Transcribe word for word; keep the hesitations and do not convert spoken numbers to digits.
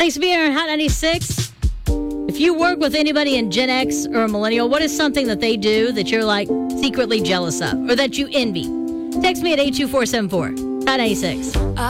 Thanks for being here on Hot ninety-six. If you work with anybody in Gen X or a millennial, what is something that they do that you're like secretly jealous of or that you envy? Text me at eight two four seven four. Hot ninety-six.